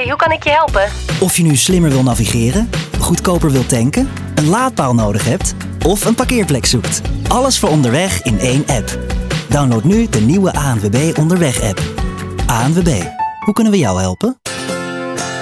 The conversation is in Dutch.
hoe kan ik je helpen? Of je nu slimmer wil navigeren, goedkoper wil tanken, een laadpaal nodig hebt of een parkeerplek zoekt. Alles voor onderweg in één app. Download nu de nieuwe ANWB Onderweg-app. ANWB, hoe kunnen we jou helpen?